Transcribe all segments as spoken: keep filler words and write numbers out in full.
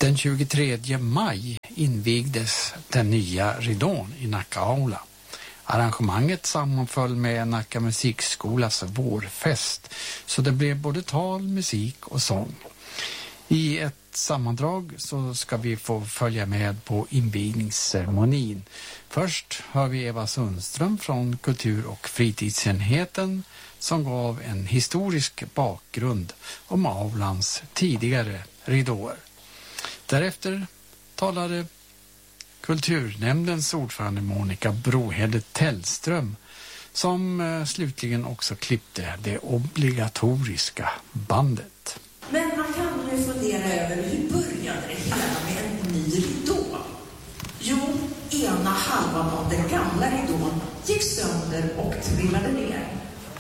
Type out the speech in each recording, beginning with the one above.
Den tjugotredje maj invigdes den nya ridån i Nacka aula. Arrangemanget sammanföll med Nacka musikskolas vårfest, så det blev både tal, musik och sång. I ett sammandrag så ska vi få följa med på invigningsceremonin. Först hör vi Eva Sundström från kultur- och fritidsenheten som gav en historisk bakgrund om aulans tidigare ridåer. Därefter talade kulturnämndens ordförande Monica Brohede Tellström som eh, slutligen också klippte det obligatoriska bandet. Men man kan ju fundera över hur började det hela med en ny ridå? Jo, ena halvan av den gamla ridån gick sönder och trillade ner.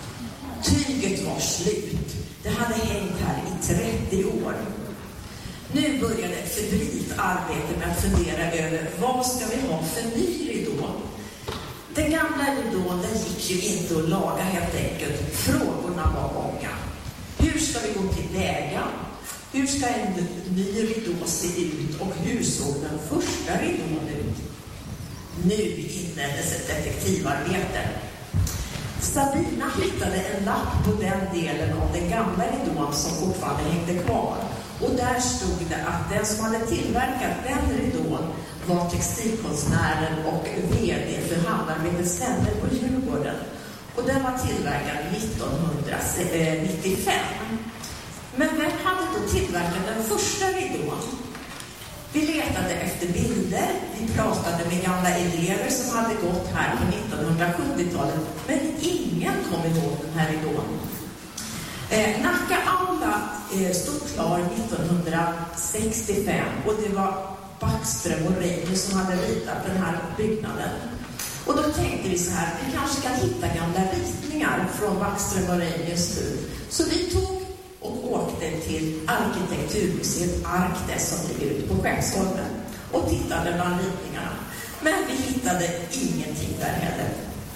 Tyget var slut. Det hade hängt här i trettio år. Nu började ett febrilt arbete med att fundera över vad ska vi ha för ny ridå. Den gamla ridån den gick ju inte att laga helt enkelt. Frågorna var många. Hur ska vi gå till väga? Hur ska en ny ridå se ut? Och hur såg den första ridån ut? Nu inleddes ett detektivarbete. Sabina hittade en lapp på den delen av den gamla ridån som fortfarande hängde kvar. Och där stod det att den som hade tillverkat den ridån var textilkonstnären och vd för Handarbetets vänner på Djurgården. Och den var tillverkad nittonhundranittiofem. Men vem hade då tillverkat den första ridån? Vi letade efter bilder, vi pratade med gamla elever som hade gått här på nittonhundrasjuttiotalet, men ingen kom ihåg den här ridån. Eh, Nacka aula eh, stod klar nittonhundrasextiofem och det var Backström och Reine som hade ritat den här byggnaden. Och då tänkte vi så här, vi kanske kan hitta gamla ritningar från Backström och Reines tid. Så vi tog och åkte till Arkitekturmuseet Arkdes som ligger ute på Skeppsholmen och tittade bland ritningarna. Men vi hittade ingenting där heller.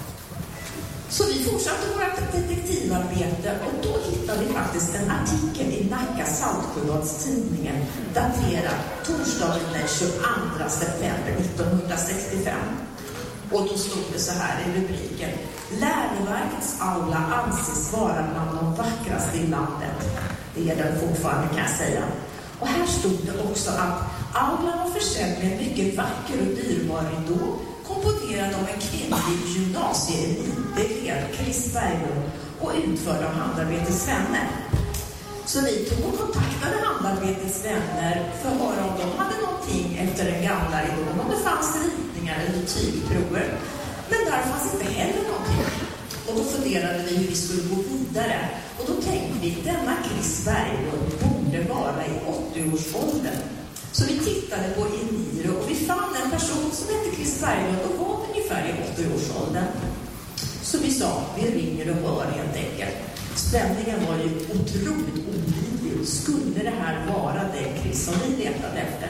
Så vi fortsatte vårt detektivarbete och då hittade vi faktiskt en artikel i Nacka Saltsjöbadstidningen daterad torsdagen den tjugoandra september nittonhundrasextiofem. Och då stod det så här i rubriken: Läroverkets aula anses vara bland de vackraste i landet. Det är den fortfarande, kan jag säga. Och här stod det också att aulan var försedd med en mycket vacker och dyrbar ridå komponerad av en kvinnlig gymnasieelev, Chris Berglund, och utförd av Handarbetets vänner. Så vi tog och kontaktade Handarbetets vänner för att höra om de hade någonting efter den gamla ridån, om det fanns ritningar eller tygprover. Men där fanns inte heller någonting. Och då funderade vi hur vi skulle gå vidare. Och då tänkte vi att denna Chris Berglund borde vara i åttio-årsåldern. Så vi tittade på Eniro och vi fann en person som hette Chris Berglund och var ungefär i åttio-årsåldern. Så vi sa, vi ringer och hör helt enkelt. Stämningen var ju otroligt olidlig. Skulle det här vara den Chris som vi letade efter?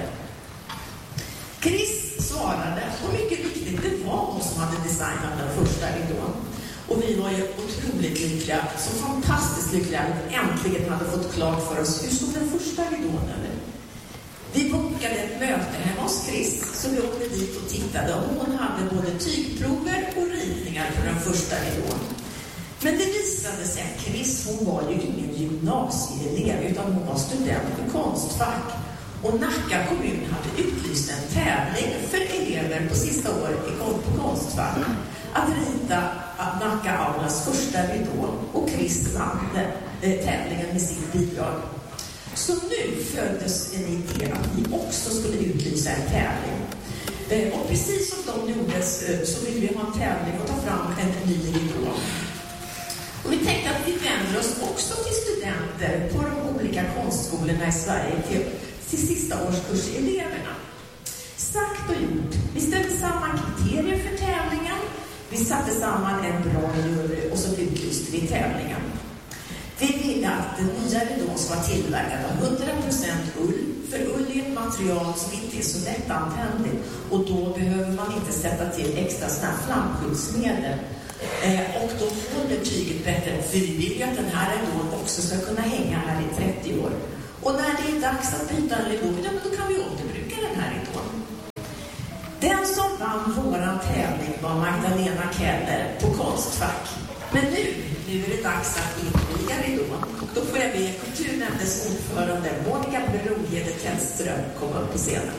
Chris svarade, och mycket riktigt, det var hon som hade designat den första ridån. Och vi var ju otroligt lyckliga, så fantastiskt lyckliga att äntligen hade fått klart för oss hur såg den första ridån över. Vi bokade ett möte hemma hos Chris, så vi åkte dit och tittade. Och hon hade både tygprover och ritningar för den första ridån. Men det visade sig att Chris, hon var ju ingen gymnasieelev utan hon var student för konstfack. Och Nacka kommun hade utlyst en tävling för elever på sista året på konstfack att rita Nacka aulas första ridå, och Chris vann tävlingen med sitt bidrag. Så nu föddes en idé att vi också skulle utlysa en tävling. Och precis som de gjordes så ville vi ha en tävling och ta fram en ny ridå. Och vi tänkte att vi vänder oss också till studenter på de olika konstskolorna i Sverige, till, till sista årskurseleverna. Sagt och gjort. Vi ställde samman kriterier för tävlingen. Vi satte samman en bra jury och så utlyste vi tävlingen. Vi ville att den nya ridån ska vara tillverkad av hundra procent ull. För ull är ett material som inte är så lättantändligt. Och då behöver man inte sätta till extra snabbt flamskyddsmedel. Eh, och då håller tyget bättre. För vi vill ju att den här ridån också ska kunna hänga här i trettio år. Och när det är dags att byta en ridå, då kan vi återkomma vann våran tävling var Magdalena Keller på Konstfack. Men nu, nu är det dags att inviga ridån. Då får jag be kulturnämndens ordförande Monica Brohede Tennström komma upp på scenen.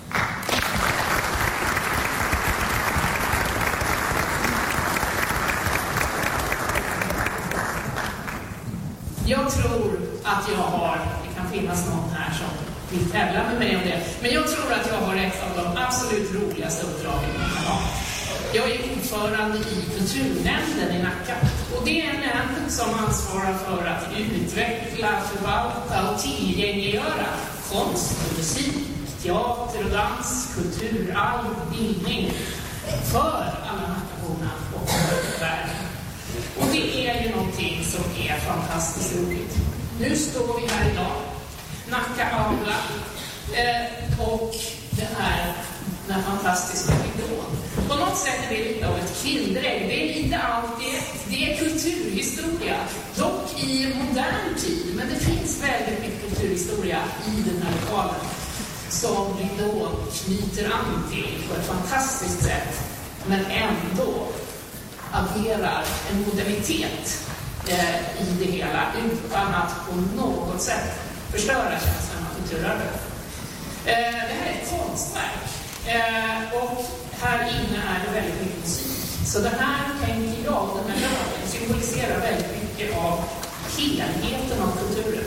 Jag tror att jag har, det kan finnas någon här som vill tävla med mig om det, men jag tror att jag har ett av de absolut roligaste uppdragen man kan ha. Jag är ordförande i kulturnämnden i Nacka, och det är en nämnd som ansvarar för att utveckla, förvalta och tillgängliggöra konst och musik, teater och dans, kulturarv, bildning för alla Nackaborna och världen. Och det är ju någonting som är fantastiskt roligt. Nu står vi här idag, Nacka Aula, eh, och det här den här fantastiska ridån. På något sätt är det lite av ett kindrägg. Det är lite allt, det, det är kulturhistoria, dock i modern tid, men det finns väldigt mycket kulturhistoria i den här lokalen som ridån knyter an till på ett fantastiskt sätt, men ändå agerar en modernitet eh, i det hela utan att på något sätt förstöra känslan av kulturarvet. Eh, det här är ett konstverk eh, och här inne är det väldigt mycket musik. Så den här, tänker jag, den här lagen symboliserar väldigt mycket av helheten av kulturen.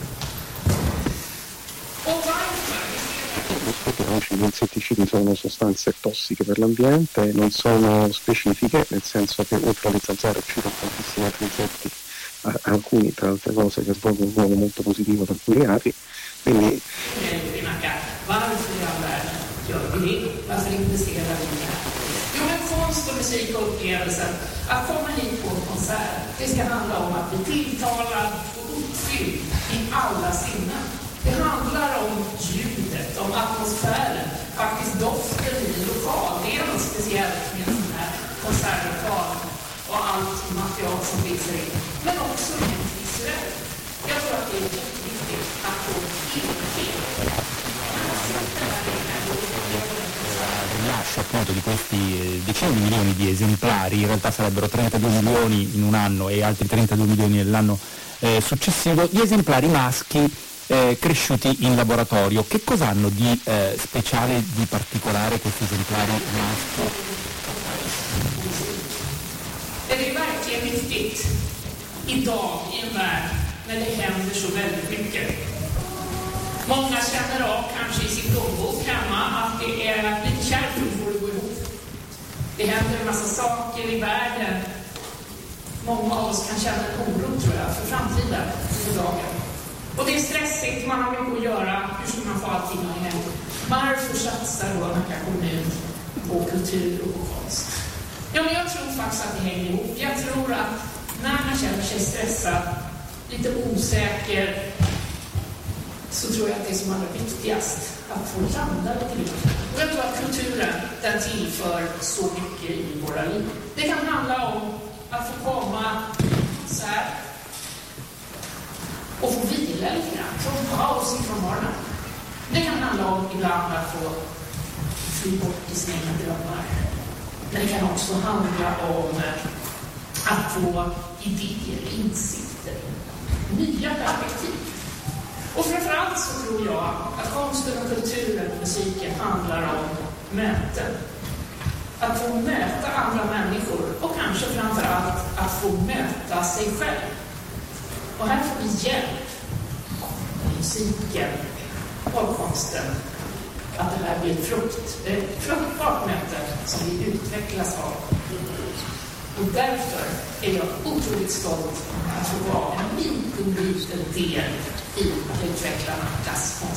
Och varför? Oggi gli insetticidi sono sostanze tossiche per l'ambiente, non sono specifiche, nel senso che oltre alle zanzare uccidono tantissimi altri insetti, alcuni tra altre cose che svolgono un ruolo molto positivo per alcuni altri. Quindi varför i all världen gör vi det? Varför intresserar vi det här? Jo, men konst och musik och upplevelsen, att komma hit på en konsert, det ska handla om att bli tilltalad och uppfylld i alla sinnen. Det handlar om ljudet, om atmosfären, faktiskt doften i lokal. Det är något speciellt med en sån här konsertlokal och allt material som finns in. Men också rent visuellt. Jag tror att det är jätteviktigt att få helhet. Rilascio appunto di questi decine di milioni di esemplari, in realtà sarebbero trentadue milioni in un anno e altri trentadue milioni nell'anno eh, successivo, di esemplari maschi Eh, cresciuti in laboratorio. Che cosa hanno di eh, speciale, di particolare questi esemplari maschi? Det är verkligen viktigt idag i en värld när det händer så väldigt mycket. Många känner av kanske i sin plånbok hemma att det är lite kärvt för att gå ihop. Det händer en massa saker i världen. Många av oss kan känna en oro, tror jag, för framtiden i dagen. Och det är stressigt, man har mycket att göra. Hur ska man få allting att hända? Varför satsar då Nacka kommun på kultur och på konst? Ja, men jag tror faktiskt att det hänger ihop. Jag tror att när man känner sig stressad, lite osäker, så tror jag att det är som allra viktigast att få landa lite grann. Och jag tror att kulturen, den tillför så mycket i våra liv. Det kan handla om att få komma så här och få vila lite grann, få paus ifrån vardagen. Det kan handla om ibland att få fly bort i sina drömmar. Men det kan också handla om att få idéer, insikter, nya perspektiv. Och framförallt så tror jag att konsten och kulturen och musiken handlar om möten. Att få möta andra människor och kanske framförallt att få möta sig själv. Och här får vi hjälp av musiken och konsten att det här blir ett frukt, ett fruktbart möte som vi utvecklas av. Och därför är jag otroligt stolt att få vara en liten, liten del i att utveckla Nackas konst.